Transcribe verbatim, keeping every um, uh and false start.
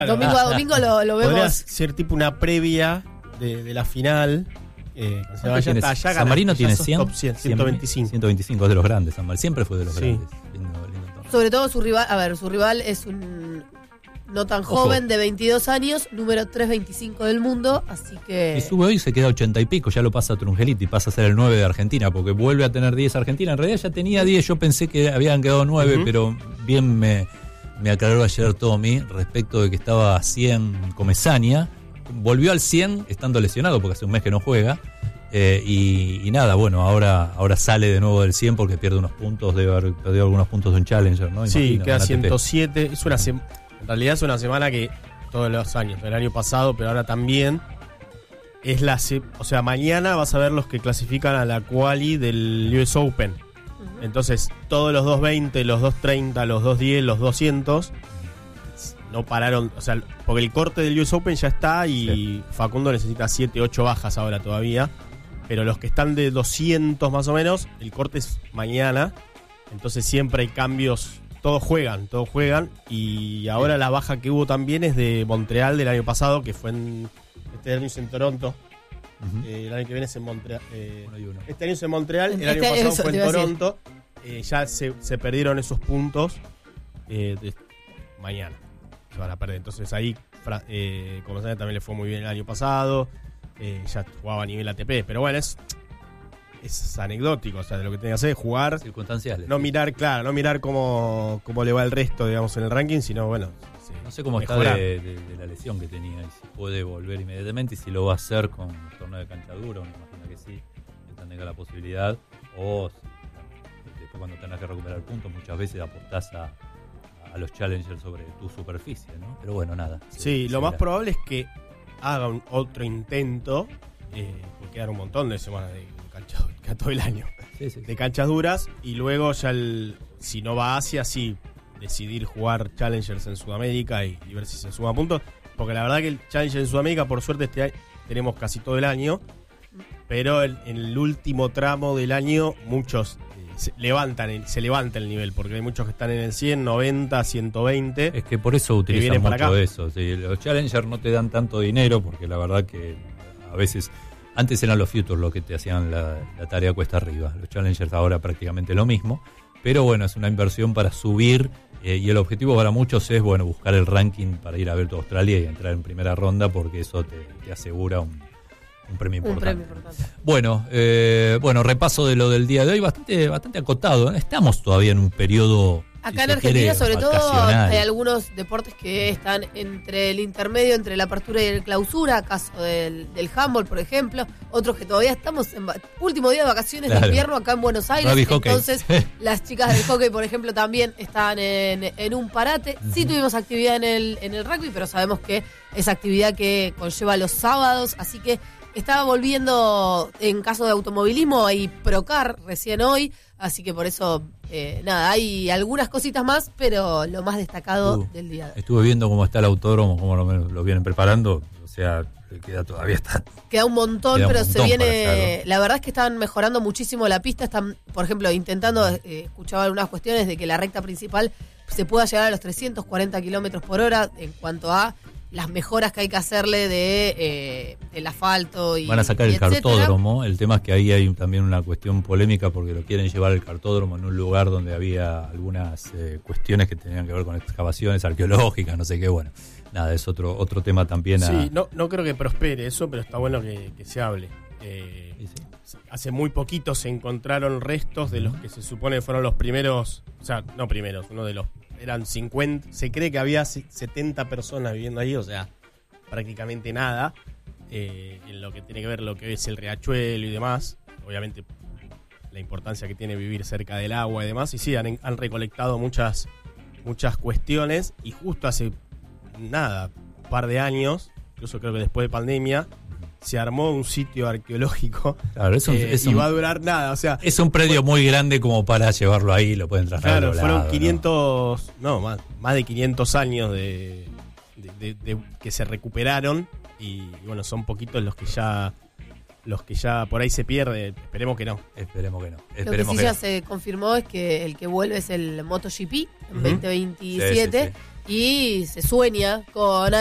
Domingo a domingo lo, lo vemos. Podría ser tipo una previa de, de la final. Eh, se vaya hasta allá, San Marino tiene cien, top cien, ciento veinticinco. ciento veinticinco de los grandes. San Marino siempre fue de los sí. grandes. Lindo, lindo. Sobre todo su rival, a ver, su rival es un no tan Ojo. joven, de veintidós años, número trescientos veinticinco del mundo, así que... Y sube hoy y se queda ochenta y pico, ya lo pasa a Trungeliti, pasa a ser el nueve de Argentina, porque vuelve a tener diez Argentina. En realidad ya tenía diez, yo pensé que habían quedado nueve, uh-huh. pero bien me, me aclaró ayer Tommy respecto de que estaba a cien Comesaña. Volvió al cien estando lesionado, porque hace un mes que no juega. Eh, y, y nada, bueno, ahora ahora sale de nuevo del cien porque pierde unos puntos, debe haber perdido algunos puntos de un Challenger, ¿no? Sí, Imagino, queda ciento siete. Es una sema- en realidad es una semana que todos los años, el año pasado, pero ahora también es la se- o sea, mañana vas a ver los que clasifican a la quali del U S Open. Uh-huh. Entonces, todos los doscientos veinte, los doscientos treinta, los doscientos diez, los doscientos no pararon, o sea, porque el corte del U S Open ya está y sí. Facundo necesita siete, ocho bajas ahora todavía. Pero los que están de doscientos más o menos, el corte es mañana. Entonces siempre hay cambios. Todos juegan, todos juegan. Y ahora la baja que hubo también es de Montreal del año pasado, que fue en. Este año es en Toronto. Uh-huh. Eh, el año que viene es en Montreal. Eh, este año es en Montreal, el este, año pasado eso, fue en Toronto. Eh, ya se, se perdieron esos puntos. Eh, de, mañana se van a perder. Entonces ahí, eh, como saben, también le fue muy bien el año pasado. Eh, ya jugaba a nivel A T P, pero bueno, es, es anecdótico, o sea, de lo que tiene que hacer es jugar, circunstanciales. No mirar, claro, no mirar cómo, cómo le va el resto, digamos, en el ranking, sino bueno. Sí, no sé cómo mejorar. Está de, de, de la lesión que tenía y si puede volver inmediatamente y si lo va a hacer con un torneo de cancha dura, me imagino que sí, que tenga la posibilidad, o si, después cuando tengas que recuperar puntos, muchas veces apostás a, a los challengers sobre tu superficie, ¿no? Pero bueno, nada. Sí, se, lo se más verá. Probable es que haga un otro intento, eh, porque quedan un montón de semanas de cancha, todo el año, sí, sí, de sí. canchas duras, y luego ya el, si no va a Asia, sí, decidir jugar Challengers en Sudamérica y, y ver si se suma puntos, porque la verdad que el Challenger en Sudamérica, por suerte este año, tenemos casi todo el año, pero el, en el último tramo del año muchos eh, se levantan el, se levanta el nivel, porque hay muchos que están en el cien, noventa, ciento veinte. Es que por eso utilizan mucho eso. Sí, los Challengers no te dan tanto dinero, porque la verdad que a veces, antes eran los Futures los que te hacían la, la tarea cuesta arriba. Los Challengers ahora prácticamente lo mismo. Pero bueno, es una inversión para subir eh, y el objetivo para muchos es bueno buscar el ranking para ir a ver toda Australia y entrar en primera ronda, porque eso te, te asegura un, un premio importante. Un premio importante. Bueno, eh, bueno, repaso de lo del día de hoy, bastante, bastante acotado. Estamos todavía en un periodo... Acá en Argentina, sobre todo, hay algunos deportes que están entre el intermedio, entre la apertura y el clausura, caso del, del handball, por ejemplo. Otros que todavía estamos en va- último día de vacaciones claro. de invierno acá en Buenos Aires. Rugby Entonces, hockey. las chicas del hockey, por ejemplo, también están en, en un parate. Uh-huh. Sí tuvimos actividad en el, en el rugby, pero sabemos que es actividad que conlleva los sábados, así que estaba volviendo en caso de automovilismo hay Procar recién hoy, así que por eso, eh, nada, hay algunas cositas más, pero lo más destacado uh, del día de hoy. Estuve viendo cómo está el autódromo, cómo lo, lo vienen preparando, o sea, queda todavía está. Queda un montón, queda un pero montón se viene, la verdad es que están mejorando muchísimo la pista, están, por ejemplo, intentando, eh, escuchaba algunas cuestiones de que la recta principal se pueda llegar a los trescientos cuarenta kilómetros por hora en cuanto a las mejoras que hay que hacerle de eh, el asfalto y van a sacar y el etcétera. Cartódromo. El tema es que ahí hay también una cuestión polémica porque lo quieren llevar el cartódromo en un lugar donde había algunas eh, cuestiones que tenían que ver con excavaciones arqueológicas, no sé qué. Bueno, nada, es otro otro tema también. Sí, a... no, no creo que prospere eso, pero está bueno que, que se hable. Eh, sí, sí. Hace muy poquito se encontraron restos de los que se supone fueron los primeros, o sea, no primeros, uno de los eran cincuenta, se cree que había setenta personas viviendo ahí, o sea, prácticamente nada, eh, en lo que tiene que ver lo que es el riachuelo y demás, obviamente la importancia que tiene vivir cerca del agua y demás, y sí, han, han recolectado muchas, muchas cuestiones, y justo hace nada, un par de años, incluso creo que después de pandemia, se armó un sitio arqueológico claro, es un, eh, es y un, va a durar nada, o sea... Es un predio muy grande como para llevarlo ahí, lo pueden trasladar. Claro, fueron lado, quinientos, no, no más, más de quinientos años de, de, de, de que se recuperaron y, y bueno, son poquitos los que ya los que ya por ahí se pierden, esperemos que no. Esperemos que no. Esperemos lo que sí que ya no. se confirmó es que el que vuelve es el MotoGP en uh-huh. veinte veintisiete. Sí, sí, sí. y se sueña con